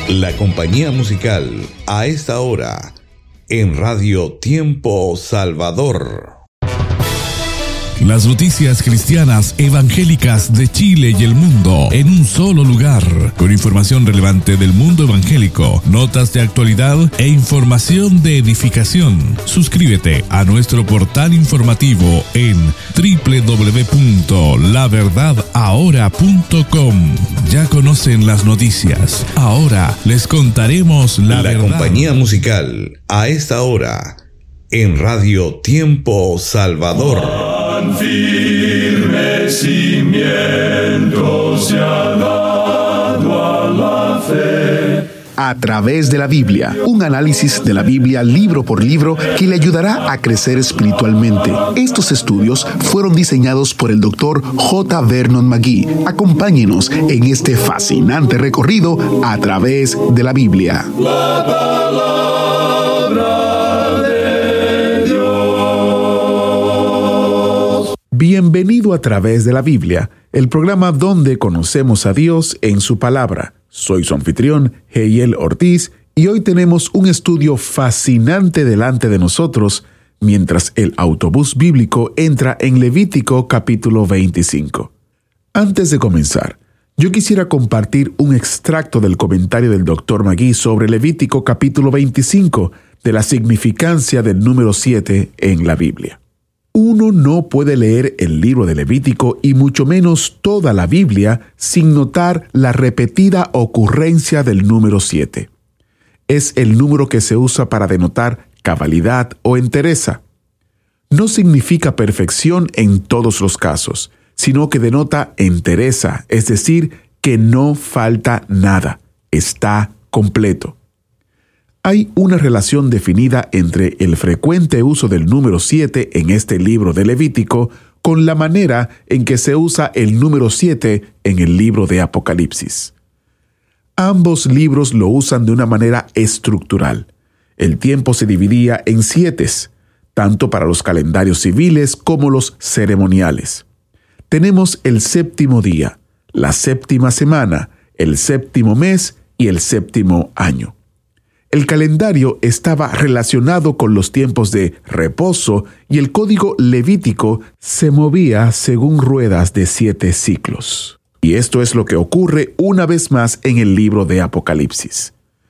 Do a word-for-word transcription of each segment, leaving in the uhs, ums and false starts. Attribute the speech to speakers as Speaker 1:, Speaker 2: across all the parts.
Speaker 1: La compañía musical a esta hora en Radio Tiempo Salvador.
Speaker 2: Las noticias cristianas evangélicas de Chile y el mundo en un solo lugar, con información relevante del mundo evangélico, notas de actualidad e información de edificación. Suscríbete a nuestro portal informativo en doble u doble u doble u punto la verdad ahora punto com. Ya conocen las noticias, ahora les contaremos la, la verdad.
Speaker 1: La compañía musical a esta hora en Radio Tiempo Salvador.
Speaker 3: Firme cimiento se ha dado a la fe.
Speaker 4: A través de la Biblia, un análisis de la Biblia libro por libro que le ayudará a crecer espiritualmente. Estos estudios fueron diseñados por el doctor J. Vernon McGee. Acompáñenos en este fascinante recorrido a través de la Biblia.
Speaker 3: La palabra de Dios.
Speaker 4: Bienvenido a Través de la Biblia, el programa donde conocemos a Dios en su palabra. Soy su anfitrión, Heiel Ortiz, y hoy tenemos un estudio fascinante delante de nosotros, mientras el autobús bíblico entra en Levítico capítulo veinticinco. Antes de comenzar, yo quisiera compartir un extracto del comentario del doctor McGee sobre Levítico capítulo veinticinco, de la significancia del número siete en la Biblia. Uno no puede leer el libro de Levítico y mucho menos toda la Biblia sin notar la repetida ocurrencia del número siete. Es el número que se usa para denotar cabalidad o entereza. No significa perfección en todos los casos, sino que denota entereza, es decir, que no falta nada, está completo. Hay una relación definida entre el frecuente uso del número siete en este libro de Levítico con la manera en que se usa el número siete en el libro de Apocalipsis. Ambos libros lo usan de una manera estructural. El tiempo se dividía en sietes, tanto para los calendarios civiles como los ceremoniales. Tenemos el séptimo día, la séptima semana, el séptimo mes y el séptimo año. El calendario estaba relacionado con los tiempos de reposo y el código levítico se movía según ruedas de siete ciclos. Y esto es lo que ocurre una vez más en el libro de Apocalipsis.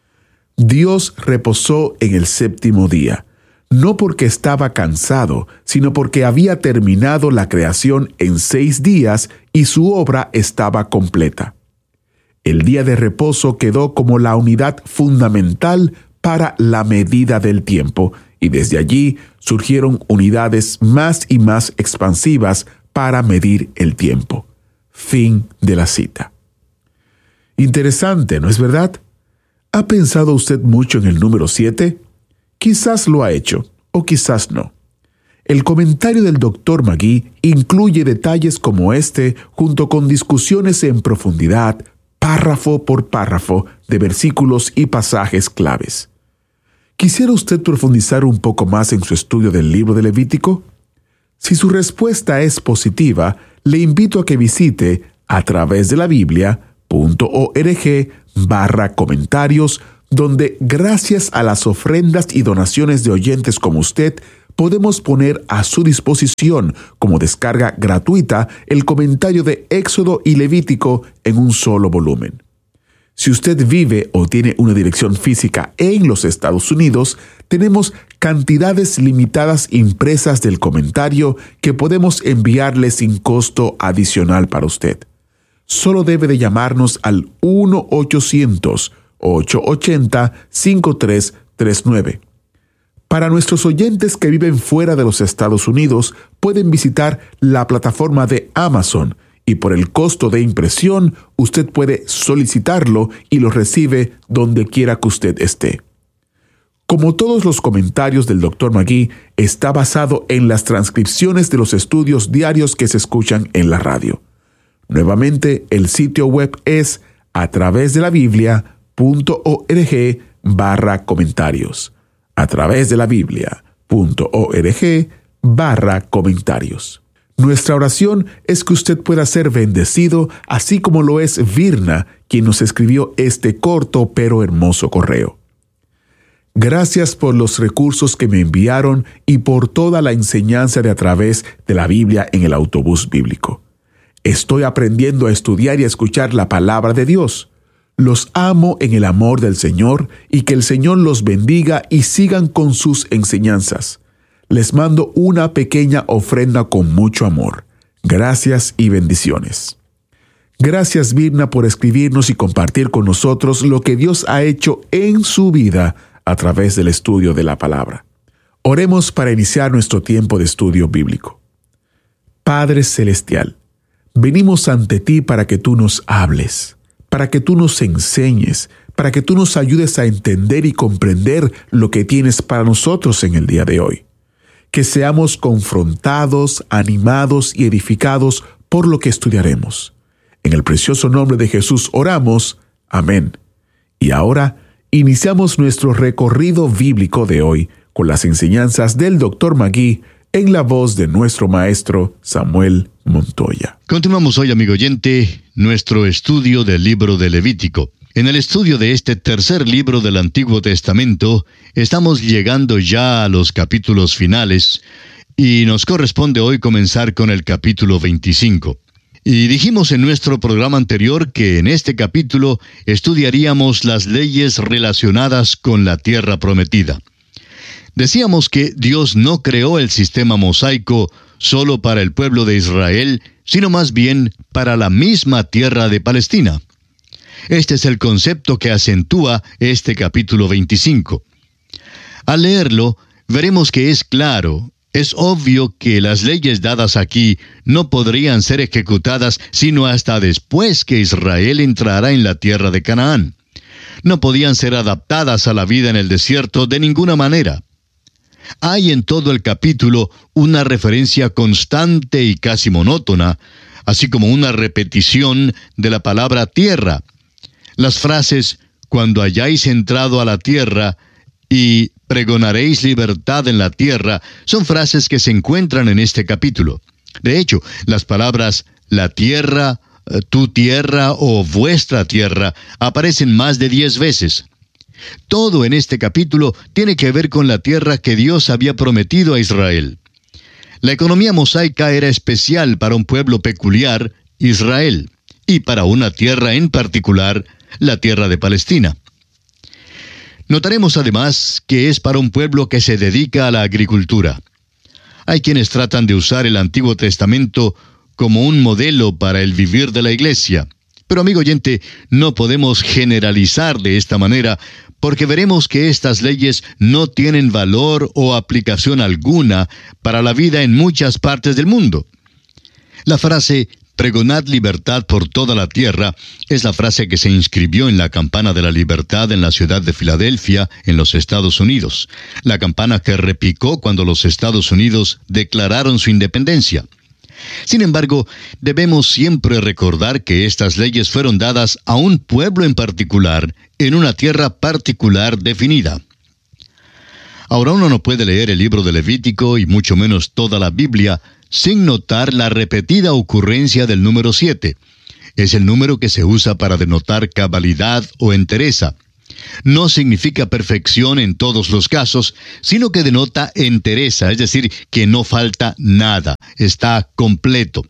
Speaker 4: Dios reposó en el séptimo día, no porque estaba cansado, sino porque había terminado la creación en seis días y su obra estaba completa. El día de reposo quedó como la unidad fundamental para la medida del tiempo, y desde allí surgieron unidades más y más expansivas para medir el tiempo. Fin de la cita. Interesante, ¿no es verdad? ¿Ha pensado usted mucho en el número siete? Quizás lo ha hecho, o quizás no. El comentario del doctor McGee incluye detalles como este, junto con discusiones en profundidad, párrafo por párrafo, de versículos y pasajes claves. ¿Quisiera usted profundizar un poco más en su estudio del libro de Levítico? Si su respuesta es positiva, le invito a que visite a través de la Biblia punto org barra comentarios, donde gracias a las ofrendas y donaciones de oyentes como usted, podemos poner a su disposición como descarga gratuita el comentario de Éxodo y Levítico en un solo volumen. Si usted vive o tiene una dirección física en los Estados Unidos, tenemos cantidades limitadas impresas del comentario que podemos enviarle sin costo adicional para usted. Solo debe de llamarnos al uno ochocientos, ocho ochenta, cinco tres tres nueve. Para nuestros oyentes que viven fuera de los Estados Unidos, pueden visitar la plataforma de Amazon y por el costo de impresión, usted puede solicitarlo y lo recibe donde quiera que usted esté. Como todos los comentarios del doctor McGee, está basado en las transcripciones de los estudios diarios que se escuchan en la radio. Nuevamente, el sitio web es a través de la Biblia punto org barra comentarios. A través de la Biblia punto org barra comentarios. Nuestra oración es que usted pueda ser bendecido, así como lo es Virna, quien nos escribió este corto pero hermoso correo. Gracias por los recursos que me enviaron y por toda la enseñanza de a través de la Biblia en el autobús bíblico. Estoy aprendiendo a estudiar y a escuchar la palabra de Dios. Los amo en el amor del Señor y que el Señor los bendiga y sigan con sus enseñanzas. Les mando una pequeña ofrenda con mucho amor. Gracias y bendiciones. Gracias, Virna, por escribirnos y compartir con nosotros lo que Dios ha hecho en su vida a través del estudio de la palabra. Oremos para iniciar nuestro tiempo de estudio bíblico. Padre Celestial, venimos ante ti para que tú nos hables, para que tú nos enseñes, para que tú nos ayudes a entender y comprender lo que tienes para nosotros en el día de hoy. Que seamos confrontados, animados y edificados por lo que estudiaremos. En el precioso nombre de Jesús oramos. Amén. Y ahora, iniciamos nuestro recorrido bíblico de hoy con las enseñanzas del doctor Magui en la voz de nuestro maestro Samuel Montoya.
Speaker 5: Continuamos hoy, amigo oyente, nuestro estudio del libro de Levítico. En el estudio de este tercer libro del Antiguo Testamento, estamos llegando ya a los capítulos finales y nos corresponde hoy comenzar con el capítulo veinticinco. Y dijimos en nuestro programa anterior que en este capítulo estudiaríamos las leyes relacionadas con la tierra prometida. Decíamos que Dios no creó el sistema mosaico solo para el pueblo de Israel, sino más bien para la misma tierra de Palestina. Este es el concepto que acentúa este capítulo veinticinco. Al leerlo, veremos que es claro, es obvio que las leyes dadas aquí no podrían ser ejecutadas sino hasta después que Israel entrara en la tierra de Canaán. No podían ser adaptadas a la vida en el desierto de ninguna manera. Hay en todo el capítulo una referencia constante y casi monótona, así como una repetición de la palabra tierra. Las frases, cuando hayáis entrado a la tierra, y pregonaréis libertad en la tierra, son frases que se encuentran en este capítulo. De hecho, las palabras la tierra, tu tierra o vuestra tierra aparecen más de diez veces. Todo en este capítulo tiene que ver con la tierra que Dios había prometido a Israel. La economía mosaica era especial para un pueblo peculiar, Israel, y para una tierra en particular, la tierra de Palestina. Notaremos además que es para un pueblo que se dedica a la agricultura. Hay quienes tratan de usar el Antiguo Testamento como un modelo para el vivir de la iglesia. Pero, amigo oyente, no podemos generalizar de esta manera, porque veremos que estas leyes no tienen valor o aplicación alguna para la vida en muchas partes del mundo. La frase pregonad libertad por toda la tierra es la frase que se inscribió en la campana de la libertad en la ciudad de Filadelfia, en los Estados Unidos. La campana que repicó cuando los Estados Unidos declararon su independencia. Sin embargo, debemos siempre recordar que estas leyes fueron dadas a un pueblo en particular, en una tierra particular definida. Ahora uno no puede leer el libro de Levítico, y mucho menos toda la Biblia, sin notar la repetida ocurrencia del número siete. Es el número que se usa para denotar cabalidad o entereza. No significa perfección en todos los casos, sino que denota entereza, es decir, que no falta nada, está completo.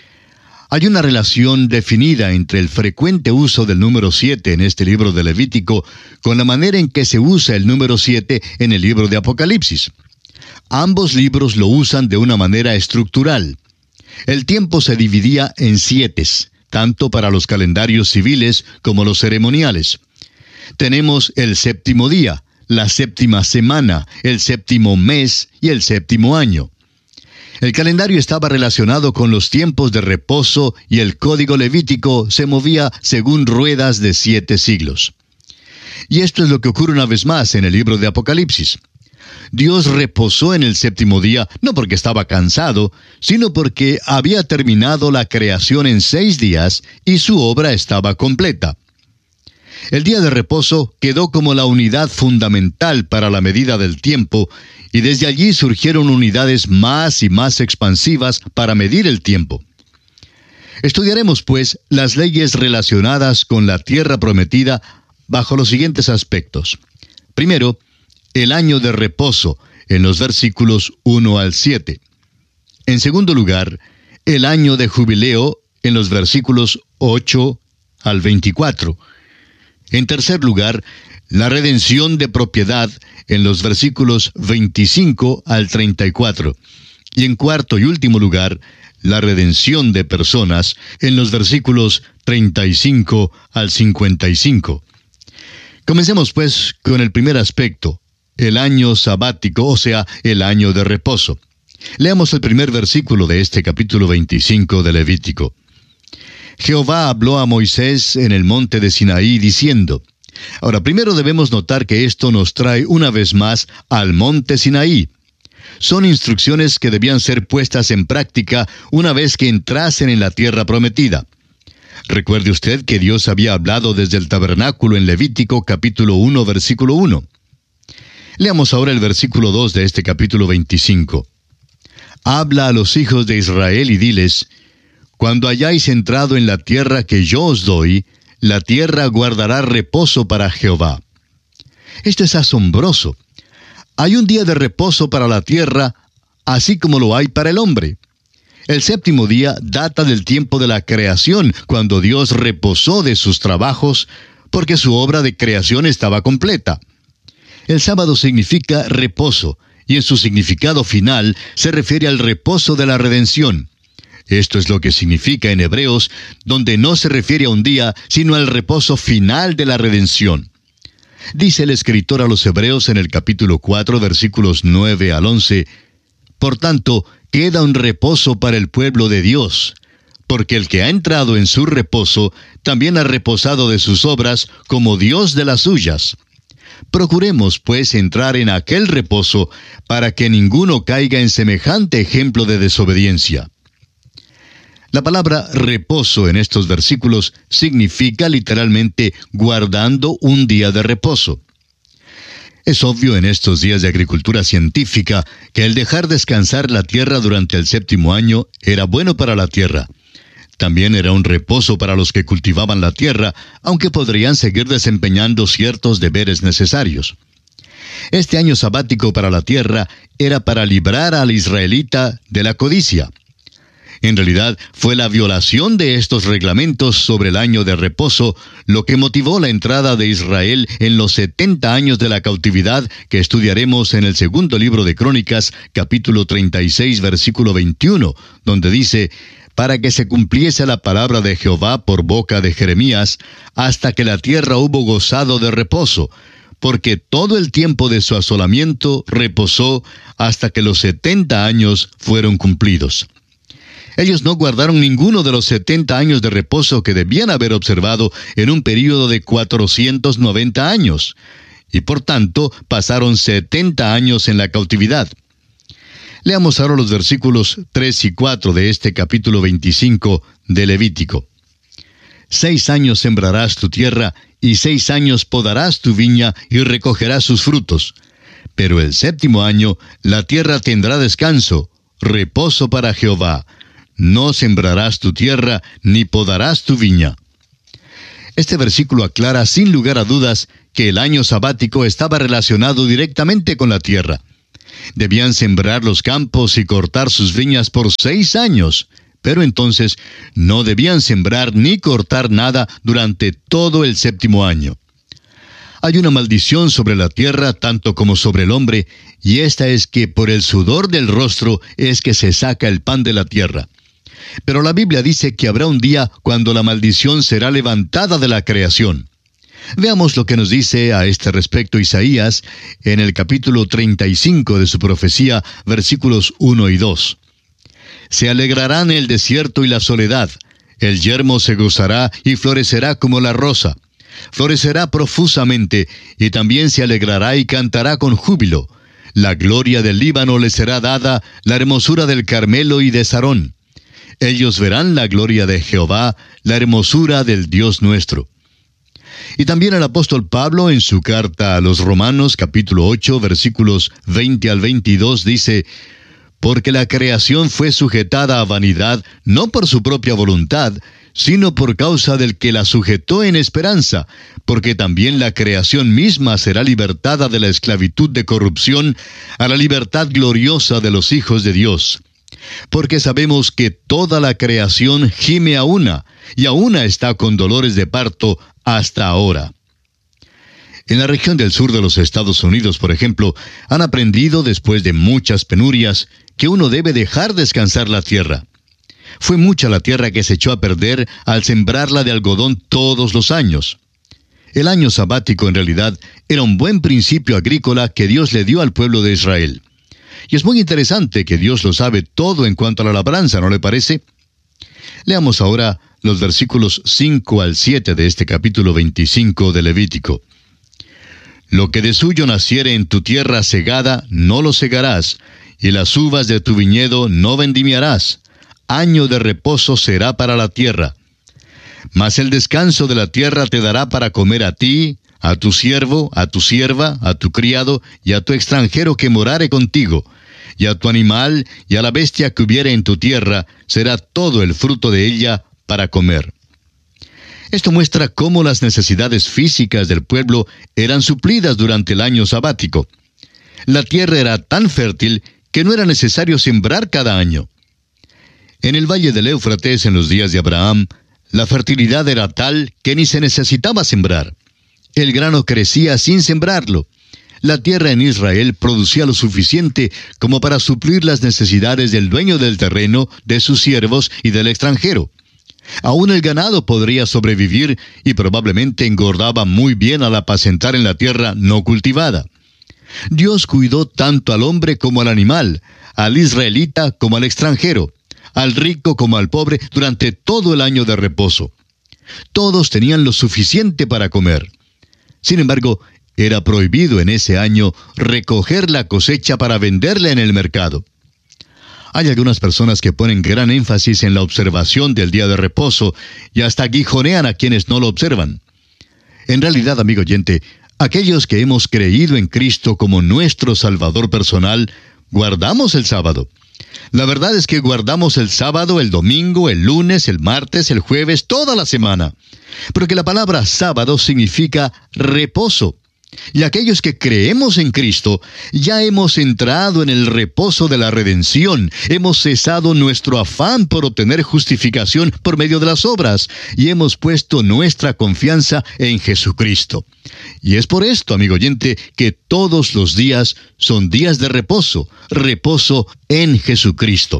Speaker 5: Hay una relación definida entre el frecuente uso del número siete en este libro de Levítico con la manera en que se usa el número siete en el libro de Apocalipsis. Ambos libros lo usan de una manera estructural. El tiempo se dividía en sietes, tanto para los calendarios civiles como los ceremoniales. Tenemos el séptimo día, la séptima semana, el séptimo mes y el séptimo año. El calendario estaba relacionado con los tiempos de reposo y el código levítico se movía según ruedas de siete siglos. Y esto es lo que ocurre una vez más en el libro de Apocalipsis. Dios reposó en el séptimo día, no porque estaba cansado, sino porque había terminado la creación en seis días y su obra estaba completa. El día de reposo quedó como la unidad fundamental para la medida del tiempo, y desde allí surgieron unidades más y más expansivas para medir el tiempo. Estudiaremos, pues, las leyes relacionadas con la tierra prometida bajo los siguientes aspectos. Primero, el año de reposo, en los versículos uno al siete. En segundo lugar, el año de jubileo, en los versículos ocho al veinticuatro. En tercer lugar, la redención de propiedad, en los versículos veinticinco al treinta y cuatro. Y en cuarto y último lugar, la redención de personas, en los versículos treinta y cinco al cincuenta y cinco. Comencemos pues con el primer aspecto, el año sabático, o sea, el año de reposo. Leamos el primer versículo de este capítulo veinticinco de Levítico. Jehová habló a Moisés en el monte de Sinaí diciendo. Ahora, primero debemos notar que esto nos trae una vez más al monte Sinaí. Son instrucciones que debían ser puestas en práctica una vez que entrasen en la tierra prometida. Recuerde usted que Dios había hablado desde el tabernáculo en Levítico capítulo uno, versículo uno. Leamos ahora el versículo dos de este capítulo veinticinco. Habla a los hijos de Israel y diles, cuando hayáis entrado en la tierra que yo os doy, la tierra guardará reposo para Jehová. Esto es asombroso. Hay un día de reposo para la tierra, así como lo hay para el hombre. El séptimo día data del tiempo de la creación, cuando Dios reposó de sus trabajos, porque su obra de creación estaba completa. El sábado significa reposo, y en su significado final se refiere al reposo de la redención. Esto es lo que significa en Hebreos, donde no se refiere a un día, sino al reposo final de la redención. Dice el escritor a los Hebreos en el capítulo cuatro, versículos nueve al once, Por tanto, queda un reposo para el pueblo de Dios, porque el que ha entrado en su reposo, también ha reposado de sus obras, como Dios de las suyas. Procuremos, pues, entrar en aquel reposo, para que ninguno caiga en semejante ejemplo de desobediencia. La palabra reposo en estos versículos significa literalmente guardando un día de reposo. Es obvio en estos días de agricultura científica que el dejar descansar la tierra durante el séptimo año era bueno para la tierra. También era un reposo para los que cultivaban la tierra, aunque podrían seguir desempeñando ciertos deberes necesarios. Este año sabático para la tierra era para librar al israelita de la codicia. En realidad, fue la violación de estos reglamentos sobre el año de reposo lo que motivó la entrada de Israel en los setenta años de la cautividad que estudiaremos en el segundo libro de Crónicas, capítulo treinta y seis, versículo veintiuno, donde dice, para que se cumpliese la palabra de Jehová por boca de Jeremías, hasta que la tierra hubo gozado de reposo, porque todo el tiempo de su asolamiento reposó hasta que los setenta años fueron cumplidos. Ellos no guardaron ninguno de los setenta años de reposo que debían haber observado en un período de cuatrocientos noventa años, y por tanto pasaron setenta años en la cautividad. Leamos ahora los versículos tres y cuatro de este capítulo veinticinco de Levítico. Seis años sembrarás tu tierra, y seis años podarás tu viña, y recogerás sus frutos. Pero el séptimo año la tierra tendrá descanso, reposo para Jehová. No sembrarás tu tierra, ni podarás tu viña. Este versículo aclara sin lugar a dudas que el año sabático estaba relacionado directamente con la tierra. Debían sembrar los campos y cortar sus viñas por seis años, pero entonces no debían sembrar ni cortar nada durante todo el séptimo año. Hay una maldición sobre la tierra tanto como sobre el hombre, y esta es que por el sudor del rostro es que se saca el pan de la tierra. Pero la Biblia dice que habrá un día cuando la maldición será levantada de la creación. Veamos lo que nos dice a este respecto Isaías en el capítulo treinta y cinco de su profecía, versículos uno y dos. Se alegrarán el desierto y la soledad, el yermo se gozará y florecerá como la rosa. Florecerá profusamente, y también se alegrará y cantará con júbilo. La gloria del Líbano le será dada, la hermosura del Carmelo y de Sarón. Ellos verán la gloria de Jehová, la hermosura del Dios nuestro. Y también el apóstol Pablo en su carta a los Romanos capítulo ocho versículos veinte al veintidós dice: porque la creación fue sujetada a vanidad no por su propia voluntad, sino por causa del que la sujetó en esperanza, porque también la creación misma será libertada de la esclavitud de corrupción a la libertad gloriosa de los hijos de Dios. Porque sabemos que toda la creación gime a una, y a una está con dolores de parto hasta ahora. En la región del sur de los Estados Unidos, por ejemplo, han aprendido después de muchas penurias que uno debe dejar descansar la tierra. Fue mucha la tierra que se echó a perder al sembrarla de algodón todos los años. El año sabático en realidad era un buen principio agrícola que Dios le dio al pueblo de Israel. Y es muy interesante que Dios lo sabe todo en cuanto a la labranza, ¿no le parece? Leamos ahora los versículos cinco al siete de este capítulo veinticinco de Levítico. Lo que de suyo naciere en tu tierra segada, no lo segarás, y las uvas de tu viñedo no vendimiarás. Año de reposo será para la tierra. Mas el descanso de la tierra te dará para comer a ti, a tu siervo, a tu sierva, a tu criado, y a tu extranjero que morare contigo, y a tu animal, y a la bestia que hubiere en tu tierra, será todo el fruto de ella para comer. Esto muestra cómo las necesidades físicas del pueblo eran suplidas durante el año sabático. La tierra era tan fértil que no era necesario sembrar cada año. En el valle del Éufrates, en los días de Abraham, la fertilidad era tal que ni se necesitaba sembrar. El grano crecía sin sembrarlo. La tierra en Israel producía lo suficiente como para suplir las necesidades del dueño del terreno, de sus siervos y del extranjero. Aún el ganado podría sobrevivir y probablemente engordaba muy bien al apacentar en la tierra no cultivada. Dios cuidó tanto al hombre como al animal, al israelita como al extranjero, al rico como al pobre durante todo el año de reposo. Todos tenían lo suficiente para comer. Sin embargo, era prohibido en ese año recoger la cosecha para venderla en el mercado. Hay algunas personas que ponen gran énfasis en la observación del día de reposo y hasta aguijonean a quienes no lo observan. En realidad, amigo oyente, aquellos que hemos creído en Cristo como nuestro Salvador personal, guardamos el sábado. La verdad es que guardamos el sábado, el domingo, el lunes, el martes, el jueves, toda la semana. Porque la palabra sábado significa reposo. Y aquellos que creemos en Cristo, ya hemos entrado en el reposo de la redención, hemos cesado nuestro afán por obtener justificación por medio de las obras, y hemos puesto nuestra confianza en Jesucristo. Y es por esto, amigo oyente, que todos los días son días de reposo, reposo en Jesucristo.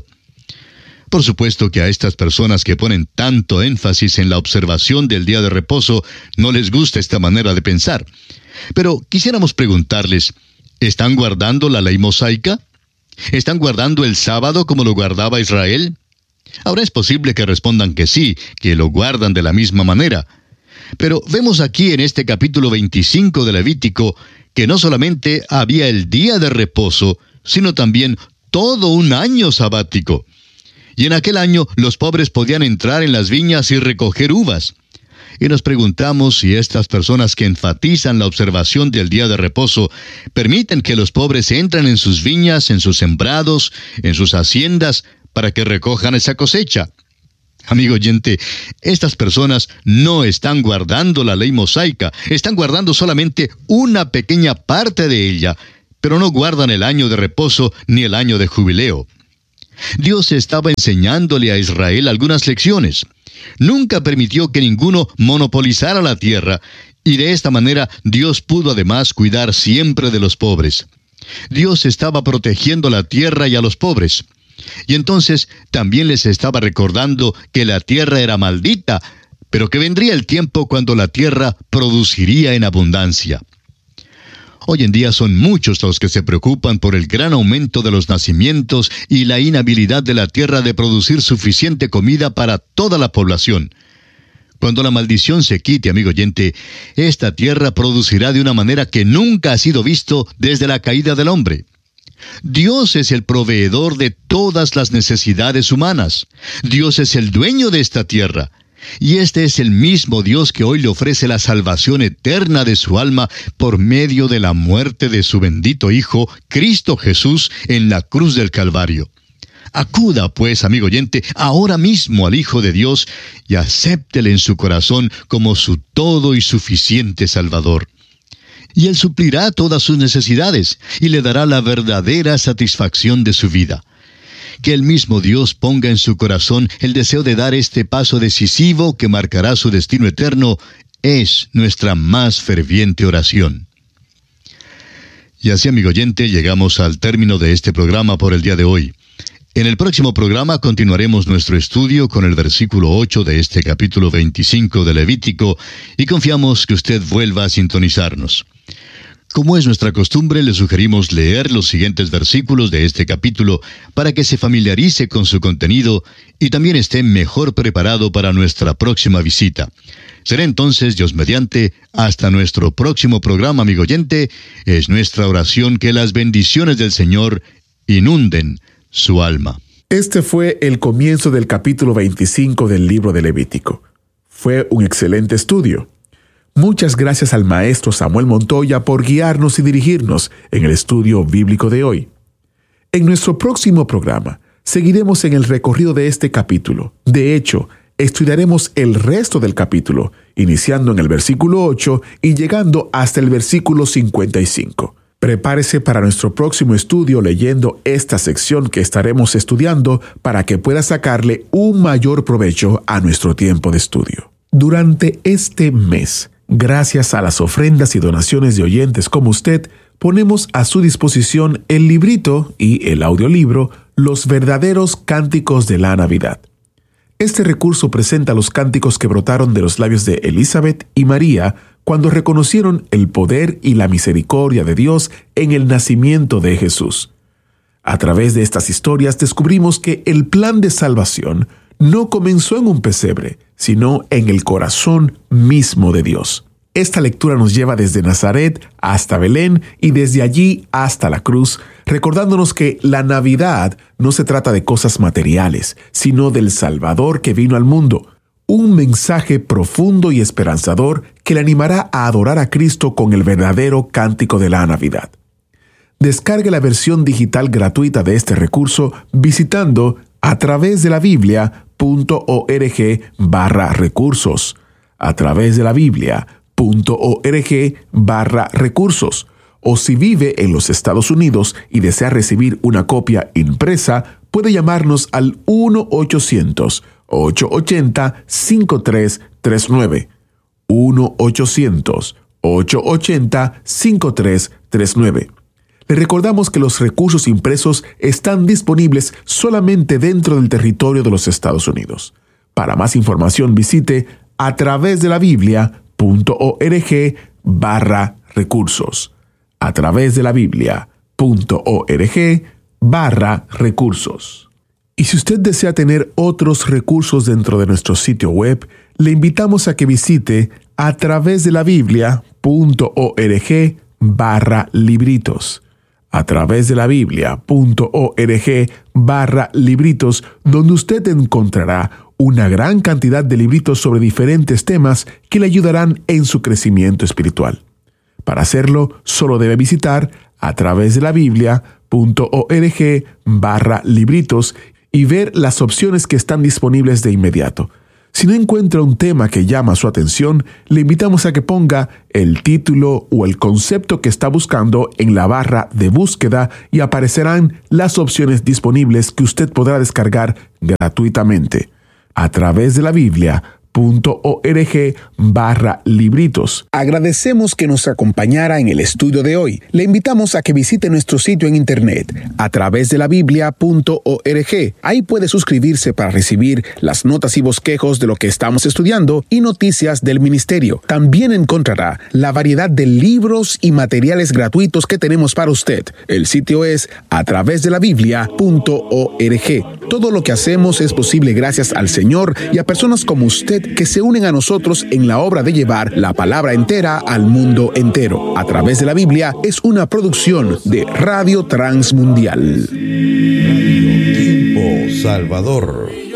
Speaker 5: Por supuesto que a estas personas que ponen tanto énfasis en la observación del día de reposo, no les gusta esta manera de pensar. Pero quisiéramos preguntarles, ¿están guardando la ley mosaica? ¿Están guardando el sábado como lo guardaba Israel? Ahora es posible que respondan que sí, que lo guardan de la misma manera. Pero vemos aquí en este capítulo veinticinco de Levítico que no solamente había el día de reposo, sino también todo un año sabático. Y en aquel año los pobres podían entrar en las viñas y recoger uvas. Y nos preguntamos si estas personas que enfatizan la observación del día de reposo permiten que los pobres entren en sus viñas, en sus sembrados, en sus haciendas, para que recojan esa cosecha. Amigo oyente, estas personas no están guardando la ley mosaica, están guardando solamente una pequeña parte de ella, pero no guardan el año de reposo ni el año de jubileo. Dios estaba enseñándole a Israel algunas lecciones. Nunca permitió que ninguno monopolizara la tierra, y de esta manera Dios pudo además cuidar siempre de los pobres. Dios estaba protegiendo la tierra y a los pobres. Y entonces también les estaba recordando que la tierra era maldita, pero que vendría el tiempo cuando la tierra produciría en abundancia. Hoy en día son muchos los que se preocupan por el gran aumento de los nacimientos y la inhabilidad de la tierra de producir suficiente comida para toda la población. Cuando la maldición se quite, amigo oyente, esta tierra producirá de una manera que nunca ha sido visto desde la caída del hombre. Dios es el proveedor de todas las necesidades humanas. Dios es el dueño de esta tierra. Y este es el mismo Dios que hoy le ofrece la salvación eterna de su alma por medio de la muerte de su bendito Hijo, Cristo Jesús, en la cruz del Calvario. Acuda, pues, amigo oyente, ahora mismo al Hijo de Dios y acéptele en su corazón como su todo y suficiente Salvador. Y Él suplirá todas sus necesidades y le dará la verdadera satisfacción de su vida. Que el mismo Dios ponga en su corazón el deseo de dar este paso decisivo que marcará su destino eterno es nuestra más ferviente oración. Y así, amigo oyente, llegamos al término de este programa por el día de hoy. En el próximo programa continuaremos nuestro estudio con el versículo ocho de este capítulo veinticinco de Levítico y confiamos que usted vuelva a sintonizarnos. Como es nuestra costumbre, le sugerimos leer los siguientes versículos de este capítulo para que se familiarice con su contenido y también esté mejor preparado para nuestra próxima visita. Será entonces, Dios mediante, hasta nuestro próximo programa, amigo oyente. Es nuestra oración que las bendiciones del Señor inunden su alma.
Speaker 4: Este fue el comienzo del capítulo veinticinco del libro de Levítico. Fue un excelente estudio. Muchas gracias al maestro Samuel Montoya por guiarnos y dirigirnos en el estudio bíblico de hoy. En nuestro próximo programa, seguiremos en el recorrido de este capítulo. De hecho, estudiaremos el resto del capítulo, iniciando en el versículo ocho y llegando hasta el versículo cincuenta y cinco. Prepárese para nuestro próximo estudio leyendo esta sección que estaremos estudiando para que pueda sacarle un mayor provecho a nuestro tiempo de estudio. Durante este mes, gracias a las ofrendas y donaciones de oyentes como usted, ponemos a su disposición el librito y el audiolibro Los verdaderos cánticos de la Navidad. Este recurso presenta los cánticos que brotaron de los labios de Elizabeth y María cuando reconocieron el poder y la misericordia de Dios en el nacimiento de Jesús. A través de estas historias descubrimos que el plan de salvación no comenzó en un pesebre, sino en el corazón mismo de Dios. Esta lectura nos lleva desde Nazaret hasta Belén y desde allí hasta la cruz, recordándonos que la Navidad no se trata de cosas materiales, sino del Salvador que vino al mundo. Un mensaje profundo y esperanzador que le animará a adorar a Cristo con el verdadero cántico de la Navidad. Descargue la versión digital gratuita de este recurso visitando a través de la Biblia punto org barra recursos, a través de la Biblia punto org barra recursos, o si vive en los Estados Unidos y desea recibir una copia impresa, puede llamarnos al uno ochocientos, ocho ochenta, cinco tres tres nueve, uno ochocientos, ocho ochenta, cinco tres tres nueve. Le recordamos que los recursos impresos están disponibles solamente dentro del territorio de los Estados Unidos. Para más información visite a través de la Biblia punto org barra recursos. A través de la Biblia punto org barra recursos. Y si usted desea tener otros recursos dentro de nuestro sitio web, le invitamos a que visite a través de la Biblia punto org barra libritos. A través de la Biblia punto org barra libritos, donde usted encontrará una gran cantidad de libritos sobre diferentes temas que le ayudarán en su crecimiento espiritual. Para hacerlo, solo debe visitar a través de la Biblia punto org barra libritos y ver las opciones que están disponibles de inmediato. Si no encuentra un tema que llama su atención, le invitamos a que ponga el título o el concepto que está buscando en la barra de búsqueda y aparecerán las opciones disponibles que usted podrá descargar gratuitamente. A través de la Biblia punto org barra libritos. Agradecemos que nos acompañara en el estudio de hoy. Le invitamos a que visite nuestro sitio en internet a través de la Biblia punto org. Ahí puede suscribirse para recibir las notas y bosquejos de lo que estamos estudiando y noticias del ministerio. También encontrará la variedad de libros y materiales gratuitos que tenemos para usted. El sitio es a través de la Biblia punto org. Todo lo que hacemos es posible gracias al Señor y a personas como usted que se unen a nosotros en la obra de llevar la palabra entera al mundo entero. A través de la Biblia es una producción de Radio Transmundial.
Speaker 1: Radio Tiempo Salvador.